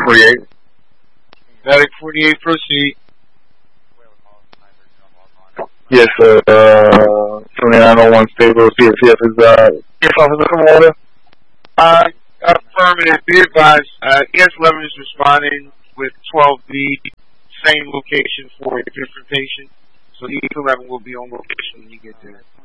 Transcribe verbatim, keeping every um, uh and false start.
forty-eight. Medic forty-eight, proceed. Yes, sir. Uh, twenty-nine oh one stable. C S F is, uh, yes, officer, come on. Uh, affirmative. Be advised, uh, E S eleven is responding with twelve B, same location for a different patient. So E S eleven will be on location when you get there.